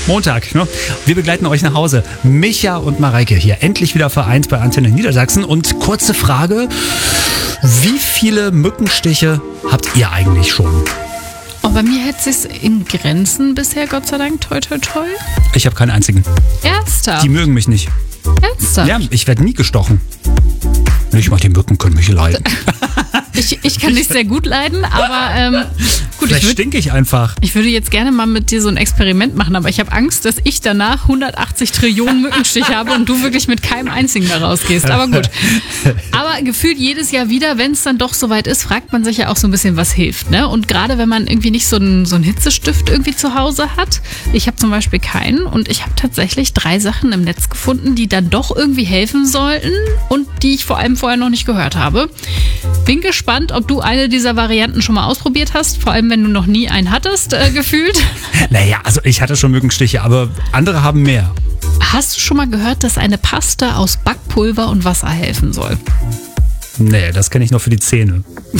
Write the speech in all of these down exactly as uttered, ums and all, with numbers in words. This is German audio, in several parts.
Montag. Ne? Wir begleiten euch nach Hause. Micha und Mareike hier. Endlich wieder vereint bei Antenne Niedersachsen. Und kurze Frage. Wie viele Mückenstiche habt ihr eigentlich schon? Oh, bei mir hält es sich in Grenzen bisher, Gott sei Dank. Toi, toi, toi. Ich habe keinen einzigen. Ernsthaft? Die mögen mich nicht. Ernsthaft? Ja, ich werde nie gestochen. Nicht mal die Mücken können mich leiden. Ich, ich kann dich sehr gut leiden, aber ähm, gut, Vielleicht ich, würd, stinke ich einfach. ich würde jetzt gerne mal mit dir so ein Experiment machen, aber ich habe Angst, dass ich danach hundertachtzig Trillionen Mückenstiche habe und du wirklich mit keinem einzigen da rausgehst. Aber gut. Aber gefühlt jedes Jahr wieder, wenn es dann doch soweit ist, fragt man sich ja auch so ein bisschen, was hilft. Ne? Und gerade wenn man irgendwie nicht so einen, so einen Hitzestift irgendwie zu Hause hat, ich habe zum Beispiel keinen und ich habe tatsächlich drei Sachen im Netz gefunden, die dann doch irgendwie helfen sollten und die ich vor allem vorher noch nicht gehört habe. Bin gespannt, ob du eine dieser Varianten schon mal ausprobiert hast, vor allem wenn du noch nie einen hattest, äh, gefühlt. Naja, also ich hatte schon Mückenstiche, aber andere haben mehr. Hast du schon mal gehört, dass eine Paste aus Backpulver und Wasser helfen soll? Nee, das kenne ich noch für die Zähne.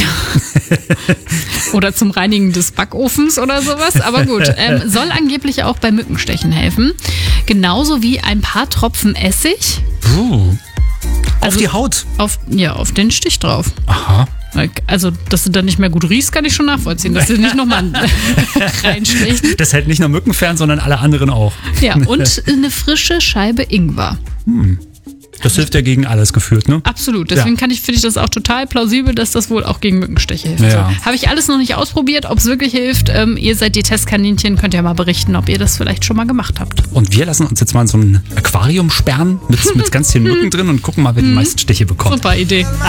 Oder zum Reinigen des Backofens oder sowas. Aber gut, ähm, soll angeblich auch bei Mückenstechen helfen. Genauso wie ein paar Tropfen Essig. Uh, Also auf die Haut. Auf, ja, auf den Stich drauf. Aha. Also, dass du dann nicht mehr gut riechst, kann ich schon nachvollziehen. Dass du nicht nochmal reinstechen. Das hält nicht nur Mücken fern, sondern alle anderen auch. Ja, und eine frische Scheibe Ingwer. Hm. Das hilft ja gegen alles gefühlt, ne? Absolut. Deswegen Ja. kann ich, finde ich das auch total plausibel, dass das wohl auch gegen Mückenstiche hilft. Ja. So. Habe ich alles noch nicht ausprobiert, ob es wirklich hilft. Ähm, ihr seid die Testkaninchen, könnt ja mal berichten, ob ihr das vielleicht schon mal gemacht habt. Und wir lassen uns jetzt mal in so ein Aquarium sperren mit, mit ganz vielen Mücken drin und gucken mal, wer die meisten Stiche bekommt. Super Idee.